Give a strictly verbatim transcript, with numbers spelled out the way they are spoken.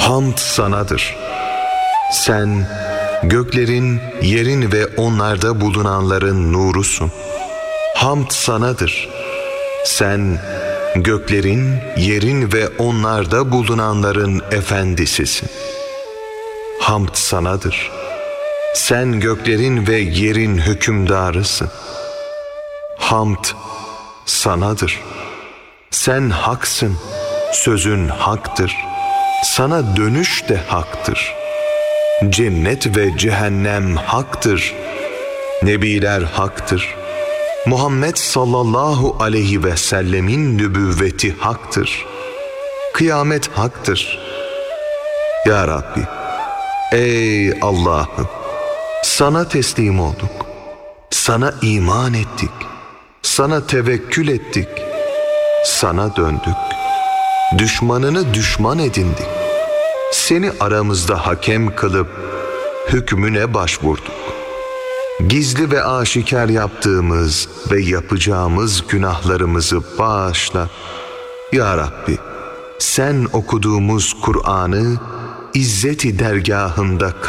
Hamd sanadır. Sen göklerin, yerin ve onlarda bulunanların nurusun. Hamd sanadır. Sen göklerin, yerin ve onlarda bulunanların efendisisin. Hamd sanadır. Sen göklerin ve yerin hükümdarısın. Hamd sanadır. Sen haksın, sözün haktır. Sana dönüş de haktır. Cennet ve cehennem haktır. Nebiler haktır. Muhammed sallallahu aleyhi ve sellemin nübüvveti haktır. Kıyamet haktır. Ya Rabbi, ey Allah'ım, sana teslim olduk. Sana iman ettik. Sana tevekkül ettik. Sana döndük. Düşmanını düşman edindik. Seni aramızda hakem kılıp hükmüne başvurduk. Gizli ve aşikar yaptığımız ve yapacağımız günahlarımızı bağışla. Ya Rabbi, sen okuduğumuz Kur'an'ı İzzet-i dergahında